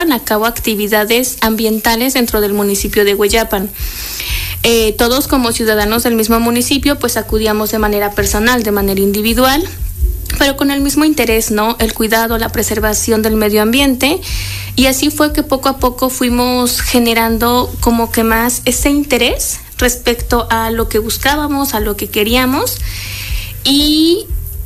a cabo actividades ambientales dentro del municipio de Hueyapan. Todos como ciudadanos del mismo municipio pues acudíamos de manera personal, de manera individual, pero con el mismo interés, ¿no? El cuidado, la preservación del medio ambiente, y así fue que poco a poco fuimos generando como que más ese interés respecto a lo que buscábamos, a lo que queríamos, y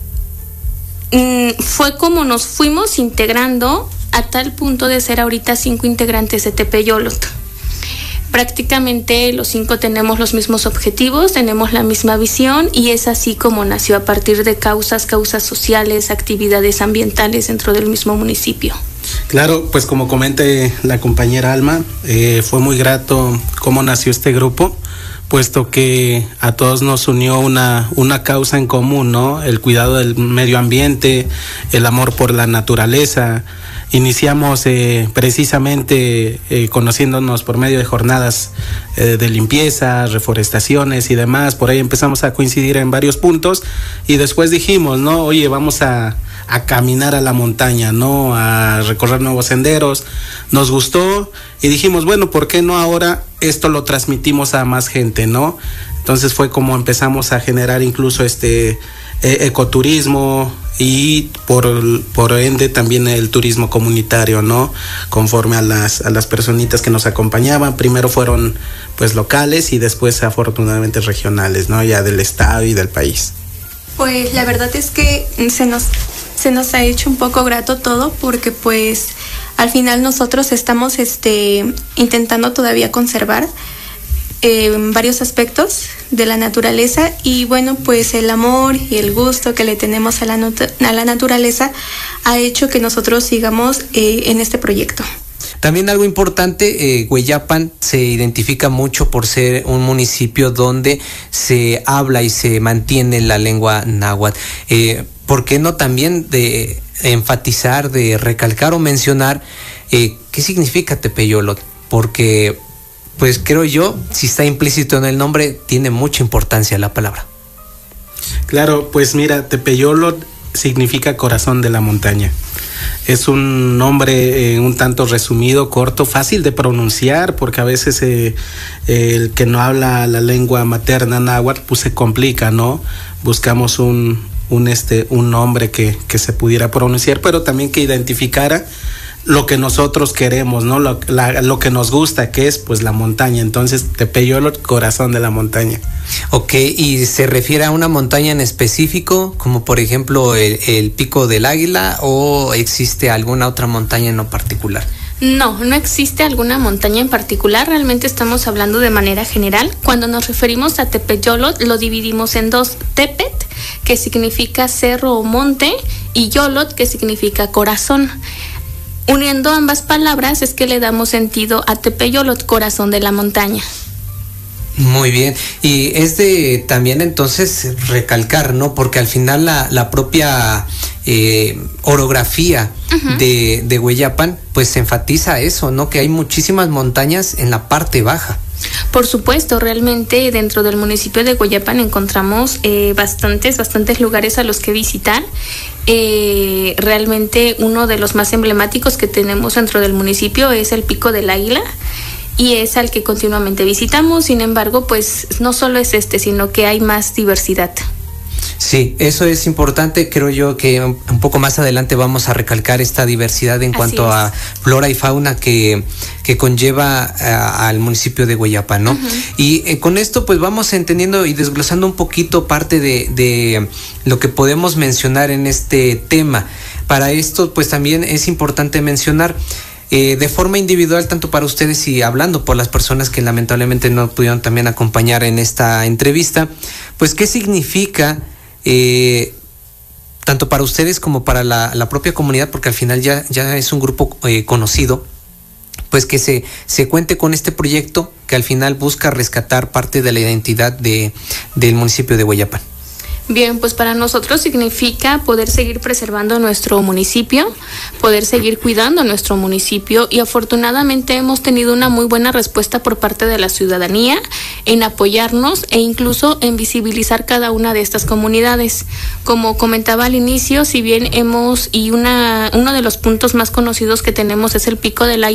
fue como nos fuimos integrando a tal punto de ser ahorita 5 integrantes de Tepeyolot. Prácticamente los 5 tenemos los mismos objetivos, tenemos la misma visión, y es así como nació a partir de causas sociales, actividades ambientales dentro del mismo municipio. Claro, pues como comente la compañera Alma, fue muy grato cómo nació este grupo, puesto que a todos nos unió una causa en común, ¿no? El cuidado del medio ambiente, el amor por la naturaleza. Iniciamos precisamente conociéndonos por medio de jornadas de limpieza, reforestaciones y demás. Por ahí empezamos a coincidir en varios puntos, y después dijimos, ¿no? Oye, vamos a caminar a la montaña, ¿no? A recorrer nuevos senderos. Nos gustó y dijimos, bueno, ¿por qué no ahora esto lo transmitimos a más gente, ¿no? Entonces fue como empezamos a generar incluso ecoturismo, y por ende también el turismo comunitario, ¿no? Conforme a las personitas que nos acompañaban. Primero fueron pues locales y después afortunadamente regionales, ¿no? Ya del estado y del país. Pues la verdad es que se nos ha hecho un poco grato todo, porque pues al final nosotros estamos intentando todavía conservar varios aspectos de la naturaleza, y bueno, pues el amor y el gusto que le tenemos a la naturaleza ha hecho que nosotros sigamos en este proyecto. También algo importante, Hueyapan se identifica mucho por ser un municipio donde se habla y se mantiene la lengua náhuatl. ¿Por qué no también de enfatizar, de recalcar o mencionar qué significa Tepeyolot? Porque pues creo yo, si está implícito en el nombre, tiene mucha importancia la palabra. Claro, pues mira, Tepeyolot significa corazón de la montaña. Es un nombre un tanto resumido, corto, fácil de pronunciar, porque a veces el que no habla la lengua materna náhuatl pues se complica, ¿no? Buscamos un nombre que se pudiera pronunciar, pero también que identificara lo que nosotros queremos, ¿no? Lo que nos gusta, que es pues la montaña. Entonces Tepeyolot, corazón de la montaña. Ok, ¿y se refiere a una montaña en específico, como por ejemplo el Pico del Águila, o existe alguna otra montaña en lo particular? No existe alguna montaña en particular, realmente estamos hablando de manera general. Cuando nos referimos a Tepeyolot, lo dividimos en 2, Tepet, que significa cerro o monte, y Yolot, que significa corazón. Uniendo ambas palabras es que le damos sentido a Tepeyolot, corazón de la montaña. Muy bien, y es de también entonces recalcar, ¿no? Porque al final la propia orografía de Hueyapan pues enfatiza eso, ¿no? Que hay muchísimas montañas en la parte baja. Por supuesto, realmente dentro del municipio de Hueyapan encontramos bastantes lugares a los que visitar. Realmente uno de los más emblemáticos que tenemos dentro del municipio es el Pico del Águila, y es al que continuamente visitamos. Sin embargo, pues no solo es sino que hay más diversidad. Sí, eso es importante. Creo yo que un poco más adelante vamos a recalcar esta diversidad en cuanto a flora y fauna que conlleva al municipio de Hueyapan, ¿no? Y con esto pues vamos entendiendo y desglosando un poquito parte de lo que podemos mencionar en este tema. Para esto pues también es importante mencionar de forma individual, tanto para ustedes y hablando por las personas que lamentablemente no pudieron también acompañar en esta entrevista, pues qué significa tanto para ustedes como para la propia comunidad, porque al final ya es un grupo conocido, pues que se cuente con este proyecto que al final busca rescatar parte de la identidad del municipio de Hueyapan. Bien, pues para nosotros significa poder seguir preservando nuestro municipio, poder seguir cuidando nuestro municipio, y afortunadamente hemos tenido una muy buena respuesta por parte de la ciudadanía en apoyarnos e incluso en visibilizar cada una de estas comunidades. Como comentaba al inicio, si bien uno de los puntos más conocidos que tenemos es el Pico del Águila,